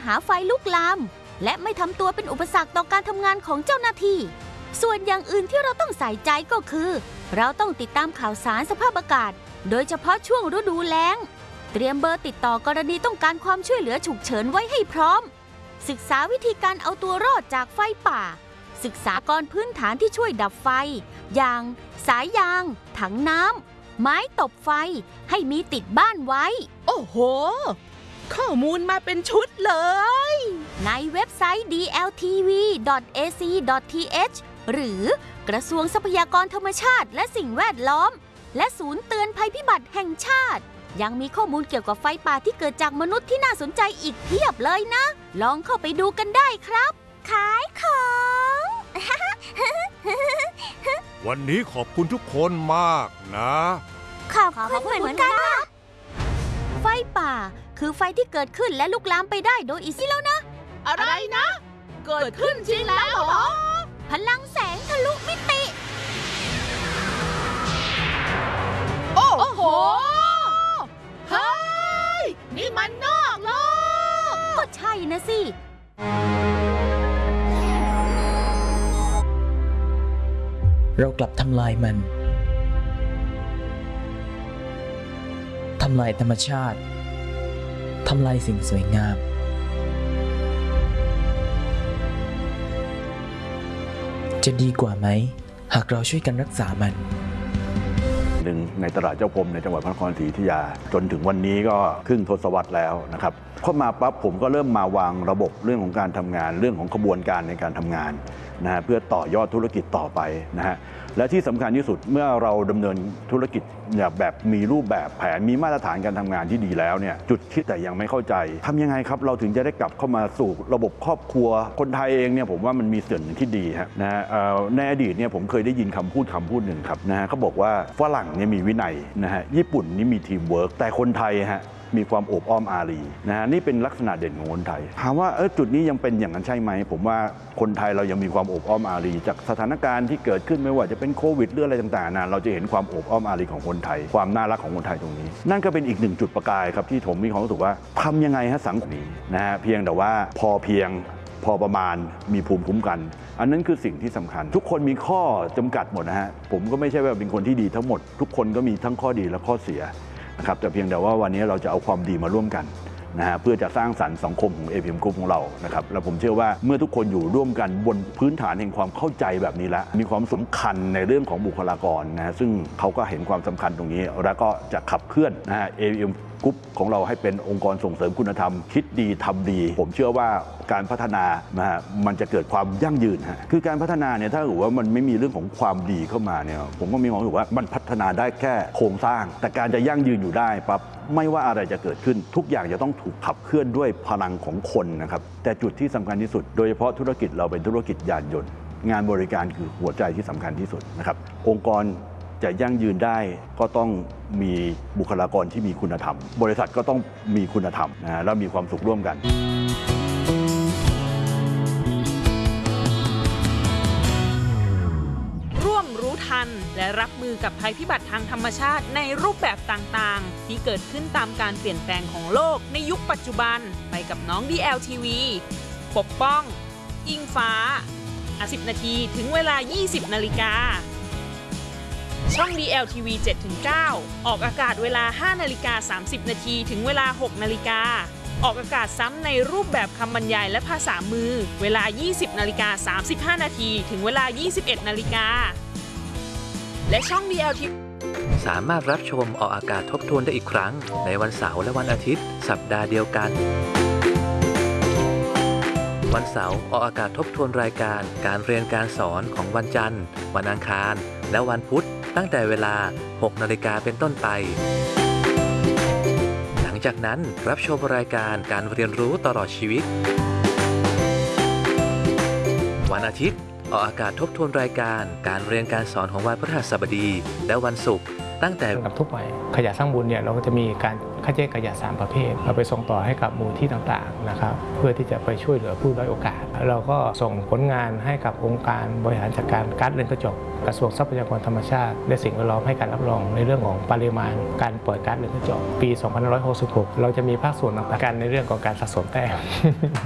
หาไฟลุกลามและไม่ทำตัวเป็นอุปสรรคต่อการทำงานของเจ้าหน้าที่ส่วนอย่างอื่นที่เราต้องใส่ใจก็คือเราต้องติดตามข่าวสารสภาพอากาศโดยเฉพาะช่วงฤดูแล้งเตรียมเบอร์ติดต่อกรณีต้องการความช่วยเหลือฉุกเฉินไว้ให้พร้อมศึกษาวิธีการเอาตัวรอดจากไฟป่าศึกษากรพื้นฐานที่ช่วยดับไฟอย่างสายยางถังน้ำไม้ตบไฟให้มีติดบ้านไว้โอ้โหข้อมูลมาเป็นชุดเลยในเว็บไซต์ dltv.ac.th หรือกระทรวงทรัพยากรธรรมชาติและสิ่งแวดล้อมและศูนย์เตือนภัยพิบัติแห่งชาติยังมีข้อมูลเกี่ยวกับไฟป่าที่เกิดจากมนุษย์ที่น่าสนใจอีกเพียบเลยนะลองเข้าไปดูกันได้ครับขายของวันนี้ขอบคุณทุกคนมากนะขอบคุณเหมือนกันนะไฟป่าคือไฟที่เกิดขึ้นและลุกลามไปได้โดยอิสระแล้วนะอะไรนะเกิดขึ้นจริงแล้วเหรอพลังแสงทะลุมิติโอ้โหเฮ้ยนี่มันนอกโลกก็ใช่นะสิเรากลับทำลายมันทำลายธรรมชาติทำลายสิ่งสวยงามจะดีกว่าไหมหากเราช่วยกันรักษามันในตลาดเจ้าพรมในจังหวัดพระนครศรีอยุธยาจนถึงวันนี้ก็ครึ่งทศวรรษแล้วนะครับเข้ามาปั๊บผมก็เริ่มมาวางระบบเรื่องของการทำงานเรื่องของกระบวนการในการทำงานนะฮะเพื่อต่อยอดธุรกิจต่อไปนะฮะและที่สำคัญที่สุดเมื่อเราดำเนินธุรกิจแบบมีรูปแบบแผนมีมาตรฐานการทำงานที่ดีแล้วเนี่ยจุดคิดแต่ยังไม่เข้าใจทำยังไงครับเราถึงจะได้กลับเข้ามาสู่ระบบครอบครัวคนไทยเองเนี่ยผมว่ามันมีส่วนหนึ่งที่ดีฮะนะฮะในอดีตเนี่ยผมเคยได้ยินคำพูดหนึ่งครับนะฮะเขาบอกว่าฝรั่งเนี่ยมีวินัยนะฮะญี่ปุ่นนี่มีทีมเวิร์กแต่คนไทยฮะมีความโอบอ้อมอารีนะฮะนี่เป็นลักษณะเด่นของคนไทยถามว่าจุดนี้ยังเป็นอย่างนั้นใช่ไหมผมว่าคนไทยเรายังมีความโอบอ้อมอารีจากสถานการณ์ที่เกิดขึ้นไม่ว่าจะเป็นโควิดหรืออะไรต่างๆนะเราจะเห็นความโอบอ้อมอารีของคนไทยความน่ารักของคนไทยตรงนี้นั่นก็เป็นอีกหนึ่งจุดประกายครับที่ผมมีความรู้สึกว่าทำยังไงฮะสังคมนี้นะฮะเพียงแต่ว่าพอเพียงพอประมาณมีภูมิคุ้มกันอันนั้นคือสิ่งที่สำคัญทุกคนมีข้อจำกัดหมดนะฮะผมก็ไม่ใช่ว่าเป็นคนที่ดีทั้งหมดทุกคนก็มีทั้งข้อดีและข้อเสียนะครับแต่เพียงแต่ว่าวันนี้เราจะเอาความดีมาร่วมกันนะฮะเพื่อจะสร้างสรรค์สังคมของ APM Group ของเรานะครับและผมเชื่อว่าเมื่อทุกคนอยู่ร่วมกันบนพื้นฐานแห่งความเข้าใจแบบนี้แล้วมีความสำคัญในเรื่องของบุคลากรนะซึ่งเขาก็เห็นความสำคัญตรงนี้แล้วก็จะขับเคลื่อนนะฮะ APM Group ของเราให้เป็นองค์กรส่งเสริมคุณธรรมคิดดีทำดีผมเชื่อว่าการพัฒนานะฮะมันจะเกิดความยั่งยืนฮะคือการพัฒนาเนี่ยถ้าเกิดว่ามันไม่มีเรื่องของความดีเข้ามาเนี่ยผมก็มีความรู้สึกว่ามันพัฒนาได้แค่โครงสร้างแต่การจะยั่งยืนอยู่ได้ปั๊บไม่ว่าอะไรจะเกิดขึ้นทุกอย่างจะต้องถูกขับเคลื่อนด้วยพลังของคนนะครับแต่จุดที่สำคัญที่สุดโดยเฉพาะธุรกิจเราเป็นธุรกิจยานยนต์งานบริการคือหัวใจที่สำคัญที่สุดนะครับองค์กรจะยั่งยืนได้ก็ต้องมีบุคลากรที่มีคุณธรรมบริษัทก็ต้องมีคุณธรรมนะแล้วมีความสุขร่วมกันร่วมรู้ทันและรับมือกับภัยพิบัติทางธรรมชาติในรูปแบบต่างๆที่เกิดขึ้นตามการเปลี่ยนแปลงของโลกในยุคปัจจุบันไปกับน้อง DLTV ปกป้องอิงฟ้า10 นาทีถึงเวลา 20 นาฬิกาช่อง DLTV 7-9 ออกอากาศเวลา 5:30 นาทีถึงเวลา 6 นาฬิกาออกอากาศซ้ำในรูปแบบคำบรรยายและภาษามือเวลา 20:35 นาทีถึงเวลา 21 นาฬิกาและช่อง DLTV สามารถรับชมออกอากาศทบทวนได้อีกครั้งในวันเสาร์และวันอาทิตย์สัปดาห์เดียวกันวันเสาร์ออกอากาศทบทวนรายการการเรียนการสอนของวันจันทร์วันอังคารและวันพุธตั้งแต่เวลา 6 นาฬิกาเป็นต้นไปหลังจากนั้นรับชมรายการการเรียนรู้ตลอดชีวิตวันอาทิตย์ออกอากาศทบทวนรายการการเรียนการสอนของวันพฤหัสบดีและวันศุกร์ตั้งแต่กับทุกวัยขยะสร้างบุญเนี่ยเราก็จะมีการคัดแยกขยะ3ประเภทเราไปส่งต่อให้กับมูลที่ต่างๆนะครับเพื่อที่จะไปช่วยเหลือผู้ด้อยโอกาสเราก็ส่งผลงานให้กับองค์การบริหารจัดการก๊าซเรือนกระจกกระทรวงทรัพยากรธรรมชาติและสิ่งแวดล้อมให้การรับรองในเรื่องของปริมาณการปล่อยก๊าซเรือนกระจกปี 2566 เราจะมีภาคส่วนต่างๆกันในเรื่องของการสะสมแต้ม